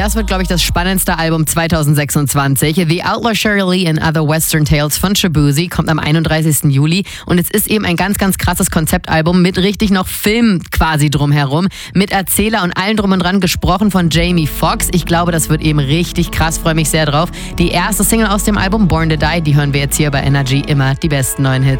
Das wird, glaube ich, das spannendste Album 2026. The Outlaw Shirley and Other Western Tales von Shaboozey kommt am 31. Juli. Und es ist eben ein ganz, ganz krasses Konzeptalbum mit richtig noch Film quasi drumherum. Mit Erzähler und allem drum und dran, gesprochen von Jamie Foxx. Ich glaube, das wird eben richtig krass. Freue mich sehr drauf. Die erste Single aus dem Album, Born to Die, die hören wir jetzt hier bei Energy. Immer die besten neuen Hits.